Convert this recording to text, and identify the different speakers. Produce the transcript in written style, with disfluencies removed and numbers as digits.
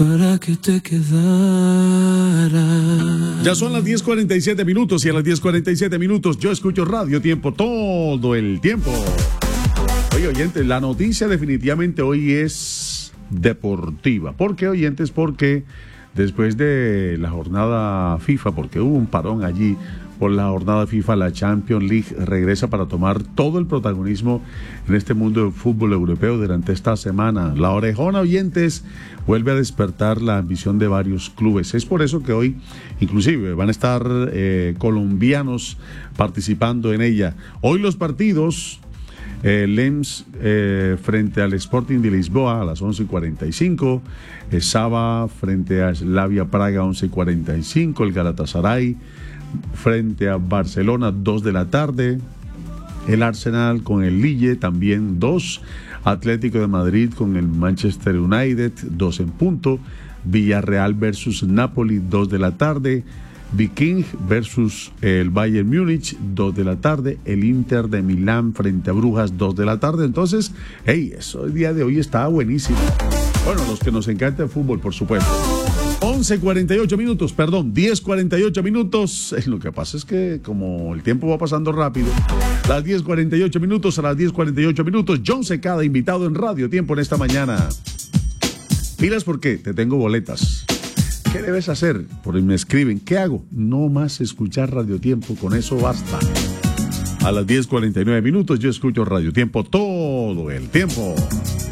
Speaker 1: para que te quedara.
Speaker 2: Ya son las 10:47 minutos y a las 10:47 minutos yo escucho Radio Tiempo todo el tiempo. Oye, oyentes, la noticia definitivamente hoy es deportiva. ¿Por qué, oyentes? Porque después de la jornada FIFA, porque hubo un parón allí por la jornada FIFA, la Champions League regresa para tomar todo el protagonismo en este mundo del fútbol europeo durante esta semana. La orejona, oyentes, vuelve a despertar la ambición de varios clubes. Es por eso que hoy, inclusive, van a estar colombianos participando en ella. Hoy los partidos: Lens frente al Sporting de Lisboa a las 11:45, Saba frente a Slavia Praga 11:45, el Galatasaray frente a Barcelona 2 de la tarde, el Arsenal con el Lille también 2, Atlético de Madrid con el Manchester United 2 en punto, Villarreal versus Napoli 2 de la tarde, Viking versus el Bayern Múnich 2 de la tarde, el Inter de Milán frente a Brujas 2 de la tarde. Entonces, eso el día de hoy está buenísimo. Bueno, los que nos encanta el fútbol, por supuesto. 10:48 minutos. Lo que pasa es que como el tiempo va pasando rápido, las 10:48 minutos, a las 10:48 minutos, John Secada, invitado en Radio Tiempo en esta mañana. Pilas, porque te tengo boletas. ¿Qué debes hacer? Por ahí me escriben, ¿qué hago? No más escuchar Radio Tiempo, con eso basta. A las 10:49 minutos yo escucho Radio Tiempo todo el tiempo.